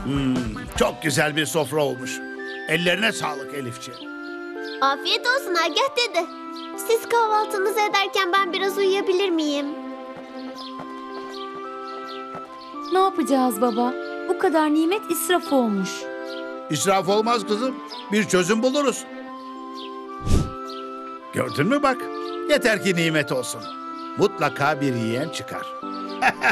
Çok güzel bir sofra olmuş. Ellerine sağlık Elifciğim. Afiyet olsun Agah dede. Siz kahvaltınızı ederken ben biraz uyuyabilir miyim? Ne yapacağız baba? Bu kadar nimet israf olmuş. İsraf olmaz kızım. Bir çözüm buluruz. Gördün mü bak? Yeter ki nimet olsun. Mutlaka bir yiyen çıkar.